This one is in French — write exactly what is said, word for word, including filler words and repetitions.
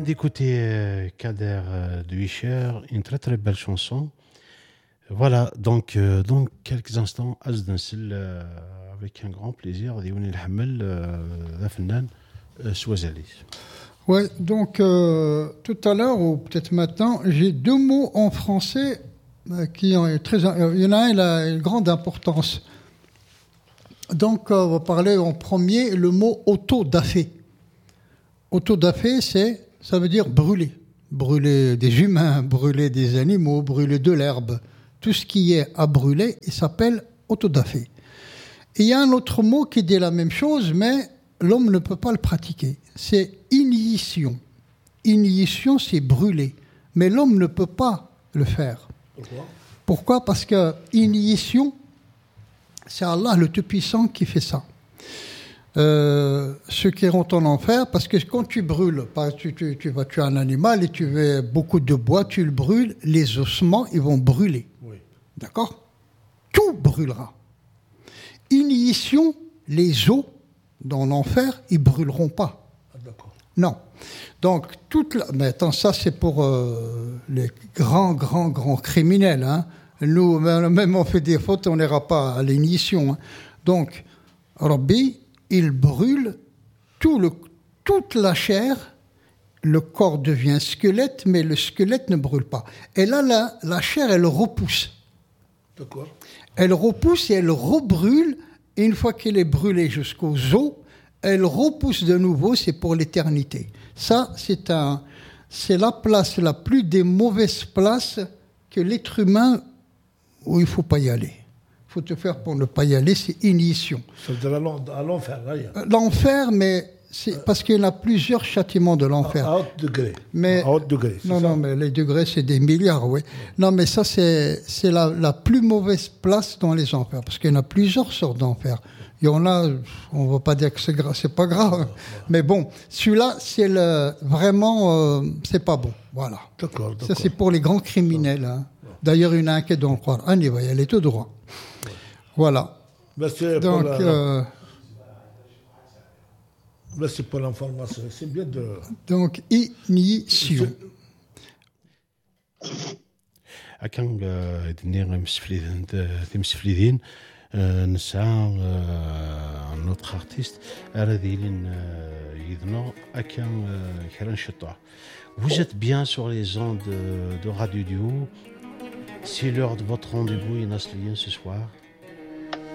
vient d'écouter euh, Kader euh, de Huicher, une très très belle chanson. Voilà, donc euh, dans quelques instants, Azdensil, euh, avec un grand plaisir, Diouni Hamel, la Fennan, Swazali. Ouais, donc euh, tout à l'heure, ou peut-être maintenant, j'ai deux mots en français euh, qui ont très. Euh, il y en a un, il a une grande importance. Donc, euh, on va parler en premier le mot autodafé. Autodafé, c'est, ça veut dire brûler. Brûler des humains, brûler des animaux, brûler de l'herbe. Tout ce qui est à brûler, il s'appelle autodafé. Et il y a un autre mot qui dit la même chose, mais l'homme ne peut pas le pratiquer. C'est inhibition. Inhibition, c'est brûler. Mais l'homme ne peut pas le faire. Pourquoi ? Pourquoi ? Parce que inhibition, c'est Allah le Tout-Puissant qui fait ça. Euh, ceux qui iront en enfer, parce que quand tu brûles, tu, tu, tu vas tuer un animal et tu veux beaucoup de bois, tu le brûles, les ossements, ils vont brûler. Oui. D'accord ? Tout brûlera. Inhibition, les os dans l'enfer, ils brûleront pas. Ah, d'accord. Non. Donc, toute la... Mais attends, ça, c'est pour euh, les grands, grands, grands criminels. Hein. Nous, même on fait des fautes, on n'ira pas à l'initiation. Hein. Donc, Rabbi, il brûle tout le, toute la chair. Le corps devient squelette, mais le squelette ne brûle pas. Et là, la, la chair, elle repousse. D'accord. Elle repousse et elle rebrûle. Et une fois qu'elle est brûlée jusqu'aux os, elle repousse de nouveau, c'est pour l'éternité. Ça, c'est, un, c'est la place la plus des mauvaises places que l'être humain, où il ne faut pas y aller. Il faut te faire pour ne pas y aller, c'est initiation. C'est à l'enfer, là. L'enfer, mais c'est parce qu'il y en a plusieurs châtiments de l'enfer. À, à haut degré. Mais, à haut degré. Non, ça. non, mais les degrés, c'est des milliards, oui. Non, mais ça, c'est, c'est la, la plus mauvaise place dans les enfers, parce qu'il y en a plusieurs sortes d'enfers. Il y en a, on ne va pas dire que c'est, gra- c'est pas grave, mais bon, celui-là, c'est le, vraiment, euh, c'est pas bon. Voilà. D'accord, d'accord. Ça, c'est pour les grands criminels. Hein. D'ailleurs, il y en a un qui est dans le Coran. On y va y aller tout droit. Voilà. Merci Donc, pour la... euh, Merci pour l'information. C'est bien de... donc, initiation. أكان دنيا مسفلين تمسفلين نسعى notre artiste Aradilin Yidno Akan Karen Chata. Vous êtes bien sur les ondes de Radio Duo. C'est l'heure de votre rendez-vous inaslien ce soir.